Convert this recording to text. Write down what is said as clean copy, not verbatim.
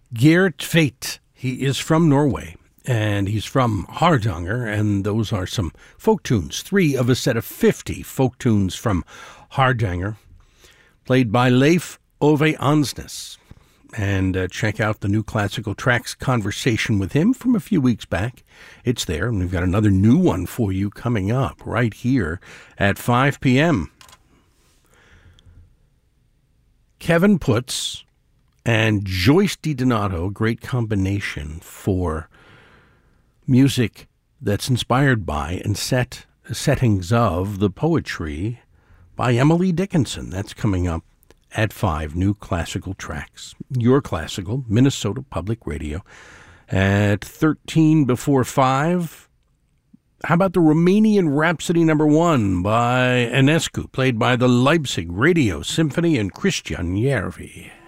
Geert Tveit. He is from Norway, and he's from Hardanger, and those are some folk tunes, 3 of a set of 50 folk tunes from Hardanger, played by Leif Ove Ansnes. And check out the New Classical Tracks conversation with him from a few weeks back. It's there, and we've got another new one for you coming up right here at 5 p.m. Kevin Putz and Joyce DiDonato, great combination for music that's inspired by and settings of the poetry by Emily Dickinson. That's coming up at 5, New Classical Tracks. Your Classical, Minnesota Public Radio. At 13 before 5, how about the Romanian Rhapsody No. 1 by Enescu, played by the Leipzig Radio Symphony and Christian Järvi.